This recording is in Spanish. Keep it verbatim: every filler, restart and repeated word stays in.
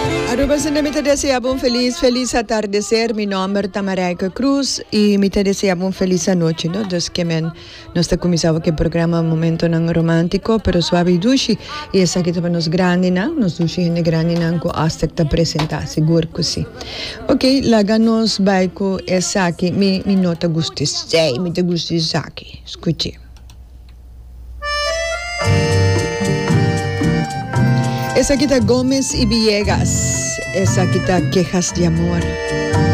Arubas na mi te deseaba un feliz, feliz atardecer. Mi nombre es Tamaraika Cruz y mi te deseaba un feliz anoche, ¿no? Desde que men, no está comenzado que programa momento nan romántico, pero suave y dushi. Y esa que te nos grande, ¿no? Nos dushi en grande, ¿no? Ko hasta que te presenta, seguro que sí. Ok, la ganos baiko esa aquí, mi, mi nota gustis, sei, mi te gustis aquí. Escuche. Esa quita Gómez y Villegas. Esa quita Quejas de Amor.